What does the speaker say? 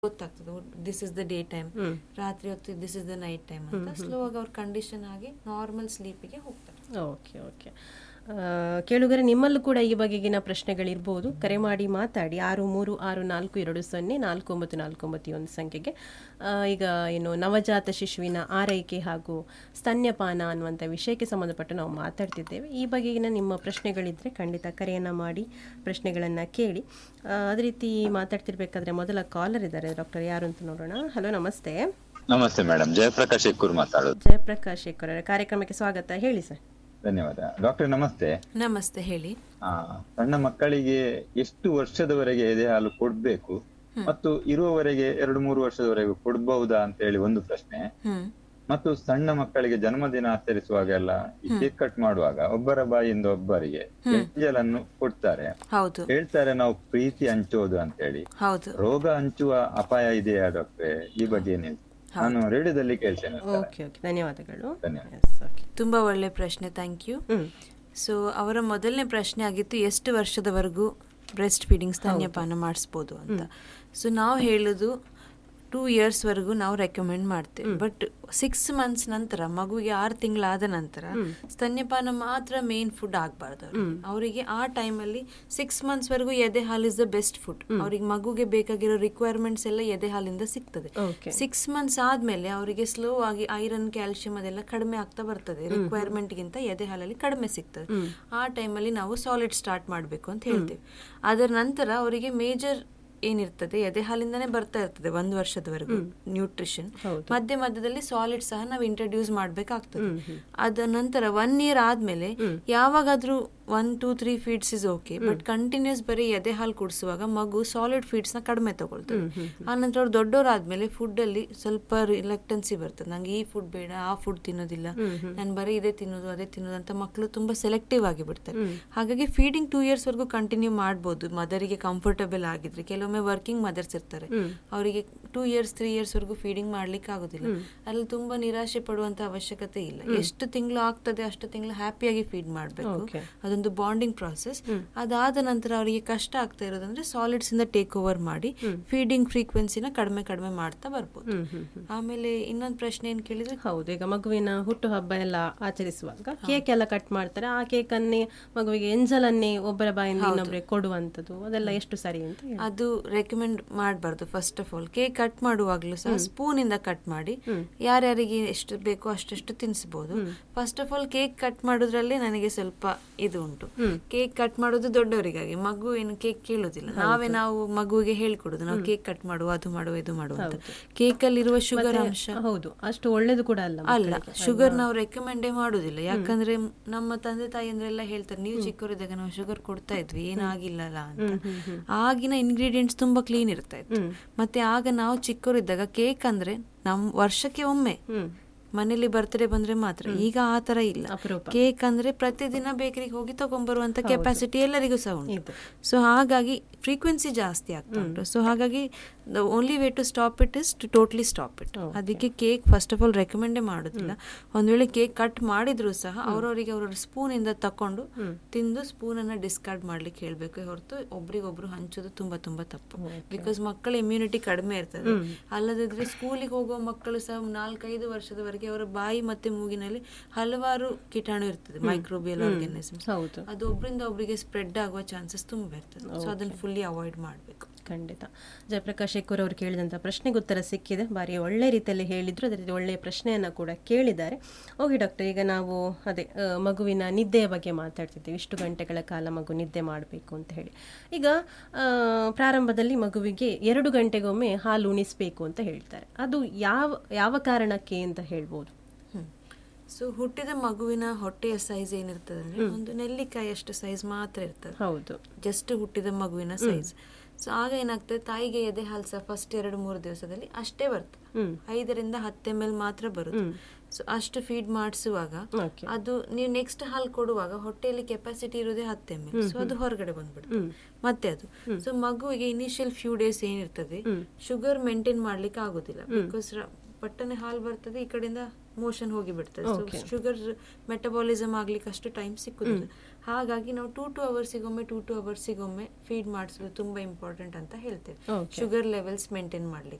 ಗೊತ್ತಾಗ್ತದೆ this is the day time, ರಾತ್ರಿ ಹೊತ್ತು this is the night time ಅಂತ ಸ್ಲೋ ಆಗಿ ಅವ್ರ ಕಂಡೀಷನ್ ಆಗಿ ನಾರ್ಮಲ್ ಸ್ಲೀಪಿಗೆ ಹೋಗ್ತಾರೆ. Okay okay. ಕೇಳುಗರೆ, ನಿಮ್ಮಲ್ಲೂ ಕೂಡ ಈ ಬಗೆಗಿನ ಪ್ರಶ್ನೆಗಳಿರ್ಬೋದು. ಕರೆ ಮಾಡಿ ಮಾತಾಡಿ 6364204949 ಒಂದು ಸಂಖ್ಯೆಗೆ. ಈಗ ಏನು ನವಜಾತ ಶಿಶುವಿನ ಆರೈಕೆ ಹಾಗೂ ಸ್ತನ್ಯಪಾನ ಅನ್ನುವಂಥ ವಿಷಯಕ್ಕೆ ಸಂಬಂಧಪಟ್ಟು ನಾವು ಮಾತಾಡ್ತಿದ್ದೇವೆ. ಈ ಬಗೆಗಿನ ನಿಮ್ಮ ಪ್ರಶ್ನೆಗಳಿದ್ದರೆ ಖಂಡಿತ ಕರೆಯನ್ನು ಮಾಡಿ ಪ್ರಶ್ನೆಗಳನ್ನು ಕೇಳಿ. ಅದೇ ರೀತಿ ಮಾತಾಡ್ತಿರ್ಬೇಕಾದ್ರೆ ಮೊದಲ ಕಾಲರ್ ಇದ್ದಾರೆ ಡಾಕ್ಟರ್, ಯಾರು ಅಂತ ನೋಡೋಣ. ಹಲೋ, ನಮಸ್ತೆ. ನಮಸ್ತೆ ಮೇಡಮ್, ಜಯಪ್ರಕಾಶ್ ಶೆಕ್ಕೂರ್ ಮಾತಾಡೋದು. ಜಯಪ್ರಕಾಶ್ ಶೆಕ್ಕೂರ್ ಕಾರ್ಯಕ್ರಮಕ್ಕೆ ಸ್ವಾಗತ. ಹೇಳಿ ಸರ್. ಧನ್ಯವಾದ ಡಾಕ್ಟರ್. ನಮಸ್ತೆ. ನಮಸ್ತೆ, ಹೇಳಿ. ಸಣ್ಣ ಮಕ್ಕಳಿಗೆ ಎಷ್ಟು ವರ್ಷದವರೆಗೆ ಎದೆ ಹಾಲು ಕೊಡ್ಬೇಕು ಮತ್ತು ಇರುವವರೆಗೆ 2-3 ವರ್ಷದವರೆಗೆ ಕೊಡಬಹುದಾ ಅಂತ ಹೇಳಿ ಒಂದು ಪ್ರಶ್ನೆ. ಮತ್ತು ಸಣ್ಣ ಮಕ್ಕಳಿಗೆ ಜನ್ಮದಿನ ಆಚರಿಸುವಾಗೆಲ್ಲ ಈ ಕೇಕ್ ಕಟ್ ಮಾಡುವಾಗ ಒಬ್ಬರ ಬಾಯಿಂದ ಒಬ್ಬರಿಗೆ ಎಂಜಲನ್ನು ಕೊಡ್ತಾರೆ, ಹೇಳ್ತಾರೆ ನಾವು ಪ್ರೀತಿ ಹಂಚೋದು ಅಂತ ಹೇಳಿ. ರೋಗ ಹಂಚುವ ಅಪಾಯ ಇದೆಯಾ ಡಾಕ್ಟ್ರೆ? ಈ ಬಗ್ಗೆ ಏನಿದೆ? ನಾನು ರೇಡಿಯೋದಲ್ಲಿ ಕೇಳ್ತೇನೆ. ಧನ್ಯವಾದಗಳು. ತುಂಬಾ ಒಳ್ಳೆ ಪ್ರಶ್ನೆ, ಥ್ಯಾಂಕ್ ಯು. ಸೊ ಅವರ ಮೊದಲನೇ ಪ್ರಶ್ನೆ ಆಗಿತ್ತು ಎಷ್ಟು ವರ್ಷದವರೆಗೂ ಬ್ರೆಸ್ಟ್ ಫೀಡಿಂಗ್ ಸ್ತನ್ಯಪಾನ ಮಾಡಿಸ್ಬೋದು ಅಂತ. ಸೊ ನಾವು ಹೇಳೋದು 2 yearsವರೆಗೂ ನಾವು ರೆಕಮೆಂಡ್ ಮಾಡ್ತೇವೆ. ಬಟ್ 6 months ನಂತರ, ಮಗುವಿಗೆ 6 ತಿಂಗಳಾದ ನಂತರ ಸ್ತನ್ಯಪಾನ ಮಾತ್ರ ಮೇನ್ ಫುಡ್ ಆಗಬಾರ್ದು ಅವರಿಗೆ. ಆ ಟೈಮಲ್ಲಿ 6 monthsವರೆಗೂ ಎದೆ ಹಾಲು ಇಸ್ ದ ಬೆಸ್ಟ್ ಫುಡ್. ಅವ್ರಿಗೆ ಮಗುಗೆ ಬೇಕಾಗಿರೋ ರಿಕ್ವೈರ್ಮೆಂಟ್ಸ್ ಎಲ್ಲ ಎದೆ ಹಾಲಿಂದ ಸಿಗ್ತದೆ. 6 months ಆದ್ಮೇಲೆ ಅವರಿಗೆ ಸ್ಲೋ ಆಗಿ ಐರನ್, ಕ್ಯಾಲ್ಸಿಯಂ ಅದೆಲ್ಲ ಕಡಿಮೆ ಆಗ್ತಾ ಬರ್ತದೆ. ರಿಕ್ವೈರ್ಮೆಂಟ್ ಗಿಂತ ಎದೆ ಹಾಲಲ್ಲಿ ಕಡಿಮೆ ಸಿಗ್ತದೆ. ಆ ಟೈಮಲ್ಲಿ ನಾವು ಸಾಲಿಡ್ ಸ್ಟಾರ್ಟ್ ಮಾಡಬೇಕು ಅಂತ ಹೇಳ್ತೇವೆ. ಅದರ ನಂತರ ಅವರಿಗೆ ಮೇಜರ್ ಏನಿರ್ತದೆ, ಎದೆ ಹಾಲಿಂದಾನೇ ಬರ್ತಾ ಇರ್ತದೆ 1 ವರ್ಷದವರೆಗೂ ನ್ಯೂಟ್ರಿಷನ್. ಮಧ್ಯ ಮಧ್ಯದಲ್ಲಿ ಸಾಲಿಡ್ ಸಹ ನಾವು ಇಂಟ್ರೊಡ್ಯೂಸ್ ಮಾಡ್ಬೇಕಾಗ್ತದೆ. ಅದ ನಂತರ 1 year ಆದ್ಮೇಲೆ ಯಾವಾಗಾದ್ರೂ 1-2-3 feeds is okay. But continuous ಬರೀ ಎದೆ ಹಾಲು ಕುಡಿಸುವಾಗ ಮಗು ಸಾಲಿಡ್ ಫೀಡ್ಸ್ ನ ಕಡಿಮೆ ತಗೊಳ್ತದೆ. ಆನಂತರ ಅವ್ರು ದೊಡ್ಡವರಾದ್ಮೇಲೆ ಫುಡ್ ಅಲ್ಲಿ ಸ್ವಲ್ಪ ರಿಲಕ್ಟೆನ್ಸಿ ಬರ್ತದೆ. ನಂಗೆ ಈ ಫುಡ್ ಬೇಡ, ಆ ಫುಡ್ ತಿನ್ನೋದಿಲ್ಲ, ನಾನು ಬರೀ ಇದೇ ತಿನ್ನೋದು ಅದೇ ತಿನ್ನೋದು ಅಂತ ಮಕ್ಕಳು ತುಂಬಾ ಸೆಲೆಕ್ಟಿವ್ ಆಗಿ ಬಿಡ್ತಾರೆ. ಹಾಗಾಗಿ ಫೀಡಿಂಗ್ 2 years ವರೆಗೂ ಕಂಟಿನ್ಯೂ ಮಾಡ್ಬೋದು ಮದರಿಗೆ ಕಂಫರ್ಟಬಲ್ ಆಗಿದ್ರೆ. ಕೆಲವೊಮ್ಮೆ ವರ್ಕಿಂಗ್ ಮದರ್ಸ್ ಇರ್ತಾರೆ, ಅವರಿಗೆ 2 years 3 years ವರೆಗೂ ಫೀಡಿಂಗ್ ಮಾಡ್ಲಿಕ್ಕೆ ಆಗೋದಿಲ್ಲ. ಅಲ್ಲಿ ತುಂಬಾ ನಿರಾಶೆ ಪಡುವಂತ ಅವಶ್ಯಕತೆ ಇಲ್ಲ. ಎಷ್ಟು ತಿಂಗಳು ಆಗ್ತದೆ ಅಷ್ಟು ತಿಂಗಳು ಹ್ಯಾಪಿಯಾಗಿ ಫೀಡ್ ಮಾಡ್ಬೇಕು. ಅದೊಂದು ಬಾಂಡಿಂಗ್ ಪ್ರಾಸೆಸ್. ಅದಾದ ನಂತರ ಅವರಿಗೆ ಕಷ್ಟ ಆಗ್ತಾ ಇರೋದಂದ್ರೆ ಸಾಲಿಡ್ಸ್ ಇಂದ ಟೇಕ್ ಓವರ್ ಮಾಡಿ ಫೀಡಿಂಗ್ ಫ್ರೀಕ್ವೆನ್ಸಿನ ಕಡಿಮೆ ಮಾಡ್ತಾ ಬರ್ಬೋದು. ಆಮೇಲೆ ಇನ್ನೊಂದು ಪ್ರಶ್ನೆ ಏನ್ ಕೇಳಿದ್ರೆ, ಹೌದು, ಈಗ ಮಗುವಿನ ಹುಟ್ಟು ಹಬ್ಬ ಎಲ್ಲ ಆಚರಿಸುವಾಗ ಕೇಕ್ ಎಲ್ಲ ಕಟ್ ಮಾಡ್ತಾರೆ. ಆ ಕೇಕ್ ಅನ್ನೇ ಮಗುವಿಗೆ ಎಂಜಲನ್ನೇ ಒಬ್ಬರ ಬಾಯಿಂದ ಇನ್ನೊಬ್ಬರಿಗೆ ಕೊಡುವಂತದ್ದು, ಅದೆಲ್ಲ ಎಷ್ಟು ಸರಿ ಅಂತ ಅದು ರೆಕಮೆಂಡ್ ಮಾಡಬಾರ್ದು. First of all cake cut ಮಾಡುವಾಗ್ಲೂ ಸಹ ಸ್ಪೂನ್ ಇಂದ ಕಟ್ ಮಾಡಿ ಯಾರ್ಯಾರಿಗೆ ಎಷ್ಟು ಬೇಕೋ ಅಷ್ಟು ತಿನ್ಸಬಹುದು. First of all cake cut ಮಾಡೋದ್ರಲ್ಲಿ ನನಗೆ ಸ್ವಲ್ಪ ಇದು ಉಂಟು. ಕೇಕ್ ಕಟ್ ಮಾಡೋದು ದೊಡ್ಡವರಿಗಾಗಿ, ಮಗು ಏನು ಕೇಕ್ ಕೇಳೋದಿಲ್ಲ. ನಾವು ಮಗುವಿಗೆ ಹೇಳ್ಕೊಡುದು, ನಾವು ಕೇಕ್ ಕಟ್ ಮಾಡುವ, ಅದು ಮಾಡುವ ಇದು ಮಾಡುವ ಅಂತ. ಕೇಕ್ ಅಲ್ಲಿರುವ ಶುಗರ್ ಅಂಶ ಹೌದು ಅಷ್ಟು ಒಳ್ಳೇದು ಕೂಡ ಅಲ್ಲ. ಶುಗರ್ ನಾವು ರೆಕಮೆಂಡೇ ಮಾಡುದಿಲ್ಲ. ಯಾಕಂದ್ರೆ ನಮ್ಮ ತಂದೆ ತಾಯಿಯಂದ್ರೆಲ್ಲ ಹೇಳ್ತಾರೆ, ನೀವು ಚಿಕ್ಕವರಿದ್ದಾಗ ನಾವು ಶುಗರ್ ಕೊಡ್ತಾ ಇದ್ವಿ, ಏನಾಗಿಲ್ಲಲ್ಲ ಅಂತ. ಆಗಿನ ಇಂಗ್ರೀಡಿಯೆಂಟ್ಸ್ ತುಂಬಾ ಕ್ಲೀನ್ ಇರ್ತಾ ಇತ್ತು. ಮತ್ತೆ ಆಗ ನಾವು ಚಿಕ್ಕವರಿದ್ದಾಗ ಕೇಕ್ ಅಂದ್ರೆ ವರ್ಷಕ್ಕೆ ಒಮ್ಮೆ ಮನೇಲಿ ಬರ್ತ್ಡೇ ಬಂದ್ರೆ ಮಾತ್ರ. ಈಗ ಆ ತರ ಇಲ್ಲ. ಕೇಕ್ ಅಂದ್ರೆ ಪ್ರತಿದಿನ ಬೇಕರಿಗೆ ಹೋಗಿ ತಗೊಂಡ್ಬರುವಂತ ಕೆಪಾಸಿಟಿ ಎಲ್ಲರಿಗೂ ಸಹ ಉಂಟು. ಸೊ ಹಾಗಾಗಿ ಫ್ರೀಕ್ವೆನ್ಸಿ ಜಾಸ್ತಿ ಆಗ್ತಾ ಉಂಟು. ಸೊ ಹಾಗಾಗಿ the only way to stop it is to totally stop it. ಅದಕ್ಕೆ ಕೇಕ್ ಫಸ್ಟ್ ಆಫ್ ಆಲ್ ರೆಕಮೆಂಡೇ ಮಾಡೋದಿಲ್ಲ. ಒಂದ್ ವೇಳೆ ಕೇಕ್ ಕಟ್ ಮಾಡಿದ್ರು ಸಹ ಅವರವರಿಗೆ ಅವರ ಸ್ಪೂನ್ ಇಂದ ತಕೊಂಡು ತಿಂದು ಸ್ಪೂನ್ ಅನ್ನ ಡಿಸ್ಕಾರ್ಡ್ ಮಾಡ್ಲಿಕ್ಕೆ ಹೇಳ್ಬೇಕು ಹೊರತು ಒಬ್ರಿಗೊಬ್ರು ಹಂಚೋದು ತುಂಬಾ ತುಂಬಾ ತಪ್ಪು. ಬಿಕಾಸ್ ಮಕ್ಕಳ ಇಮ್ಯುನಿಟಿ ಕಡಿಮೆ ಇರ್ತದೆ. ಅಲ್ಲದಿದ್ರೆ ಸ್ಕೂಲಿಗೆ ಹೋಗುವ ಮಕ್ಕಳು ಸಹ 4-5 ವರ್ಷದವರೆಗೆ ಅವರ ಬಾಯಿ ಮತ್ತೆ ಮೂಗಿನಲ್ಲಿ ಹಲವಾರು ಕೀಟಾಣು ಇರ್ತದೆ, ಮೈಕ್ರೋಬಿಯಲ್ ಆರ್ಗಾನಿಸಮ್ಸ್. ಅದು ಒಬ್ಬರಿಂದ ಒಬ್ಬರಿಗೆ ಸ್ಪ್ರೆಡ್ ಆಗುವ ಚಾನ್ಸಸ್ ತುಂಬಾ ಇರ್ತದೆ. ಸೊ ಅದನ್ನು ಫುಲ್ಲಿ ಅವಾಯ್ಡ್ ಮಾಡಬೇಕು. ಖಂಡಿತ. ಜಯಪ್ರಕಾಶ್ ಶೆಕ್ಕೂರ್ ಅವರು ಕೇಳಿದಂಥ ಪ್ರಶ್ನೆಗೆ ಉತ್ತರ ಸಿಕ್ಕಿದೆ. ಭಾರಿ ಒಳ್ಳೆ ರೀತಿಯಲ್ಲಿ ಹೇಳಿದ್ರು, ಅದೇ ರೀತಿ ಒಳ್ಳೆಯ ಪ್ರಶ್ನೆಯನ್ನು ಕೂಡ ಕೇಳಿದ್ದಾರೆ. ಓಕೆ ಡಾಕ್ಟರ್, ಈಗ ನಾವು ಅದೇ ಮಗುವಿನ ನಿದ್ದೆಯ ಬಗ್ಗೆ ಮಾತಾಡ್ತಿದ್ದೇವೆ. ಇಷ್ಟು ಗಂಟೆಗಳ ಕಾಲ ಮಗು ನಿದ್ದೆ ಮಾಡಬೇಕು ಅಂತ ಹೇಳಿ. ಈಗ ಪ್ರಾರಂಭದಲ್ಲಿ ಮಗುವಿಗೆ 2 ಗಂಟೆಗೊಮ್ಮೆ ಹಾಲು ಉಣಿಸ್ಬೇಕು ಅಂತ ಹೇಳ್ತಾರೆ. ಅದು ಯಾವ ಕಾರಣಕ್ಕೆ ಅಂತ ಹೇಳ್ಬೋದು? ಸೊ ಹುಟ್ಟಿದ ಮಗುವಿನ ಹೊಟ್ಟೆಯ ಸೈಜ್ ಏನಿರ್ತದೆ ಅಂದ್ರೆ ಒಂದು ನೆಲ್ಲಿಕಾಯಿ ಅಷ್ಟು ಸೈಜ್ ಮಾತ್ರ ಇರ್ತದೆ. ಹೌದು, ಜಸ್ಟ್ ಹುಟ್ಟಿದ ಮಗುವಿನ ಸೈಜ್. ಸೊ ಆಗ ಏನಾಗ್ತದೆ, ತಾಯಿಗೆ ಎದೆ ಹಾಲು ಸಹ ಫಸ್ಟ್ 2-3 ದಿವಸದಲ್ಲಿ ಅಷ್ಟೇ ಬರ್ತದೆ. 5-10 ml ಮಾತ್ರ ಬರುತ್ತೆ. ಸೊ ಅಷ್ಟು ಫೀಡ್ ಮಾಡಿಸುವಾಗ ಅದು ನೀವು ನೆಕ್ಸ್ಟ್ ಹಾಲು ಕೊಡುವಾಗ ಹೊಟ್ಟೆಯಲ್ಲಿ ಕೆಪಾಸಿಟಿ ಇರೋದೇ 10 ml. ಸೊ ಅದು ಹೊರಗಡೆ ಬಂದ್ಬಿಡ್ತದೆ ಮತ್ತೆ ಅದು. ಸೊ ಮಗುವಿಗೆ ಇನಿಷಿಯಲ್ ಫ್ಯೂ ಡೇಸ್ ಏನಿರ್ತದೆ ಶುಗರ್ ಮೇಂಟೈನ್ ಮಾಡ್ಲಿಕ್ಕೆ ಆಗುದಿಲ್ಲ. ಬಿಕಾಸ್ ಪಟ್ಟನೆ ಹಾಲು ಬರ್ತದೆ, ಈ ಕಡೆಯಿಂದ ಮೋಷನ್ ಹೋಗಿ ಬಿಡ್ತದೆ. ಸೊ ಶುಗರ್ ಮೆಟಬಾಲಿಸಮ್ ಆಗ್ಲಿಕ್ಕೆ ಅಷ್ಟು ಟೈಮ್ ಸಿಕ್ಕುದಿಲ್ಲ. ಹಾಗಾಗಿ ನಾವು 2 ಅವರ್ಸಿಗೊಮ್ಮೆ 2 ಅವರ್ಸಿಗೊಮ್ಮೆ ಫೀಡ್ ಮಾಡಿಸೋದು ತುಂಬಾ ಇಂಪಾರ್ಟೆಂಟ್ ಅಂತ ಹೇಳ್ತೇವೆ Okay. ಶುಗರ್ ಲೆವೆಲ್ಸ್ ಮೇಂಟೈನ್ ಮಾಡ್ಲಿಕ್ಕೆ.